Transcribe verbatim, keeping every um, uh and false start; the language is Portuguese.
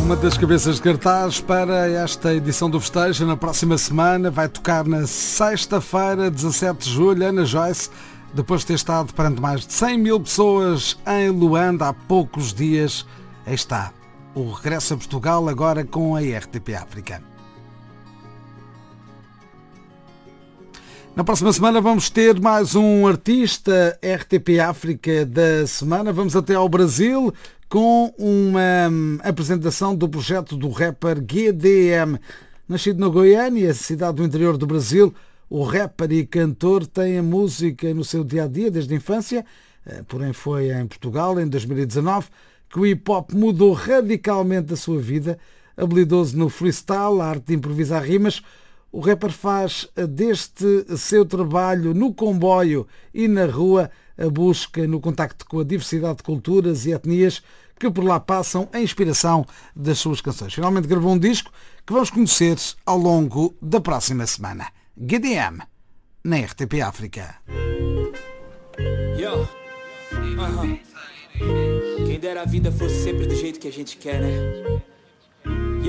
Uma das cabeças de cartaz para esta edição do Festejo, na próxima semana, vai tocar na sexta-feira, dezassete de julho, Ana Joyce, depois de ter estado perante mais de cem mil pessoas em Luanda há poucos dias. Aí está, o regresso a Portugal agora com a R T P África. Na próxima semana vamos ter mais um artista R T P África da semana. Vamos até ao Brasil com uma apresentação do projeto do rapper G D M. Nascido na Goiânia, cidade do interior do Brasil, o rapper e cantor tem a música no seu dia-a-dia desde a infância, porém foi em Portugal, em dois mil e dezanove, que o hip-hop mudou radicalmente a sua vida. Habilidoso no freestyle, a arte de improvisar rimas, o rapper faz deste seu trabalho no comboio e na rua a busca no contacto com a diversidade de culturas e etnias que por lá passam a inspiração das suas canções. Finalmente gravou um disco que vamos conhecer ao longo da próxima semana. G D M, na R T P África. Yo. Uh-huh. Quem dera a vida fosse sempre do jeito que a gente quer, né?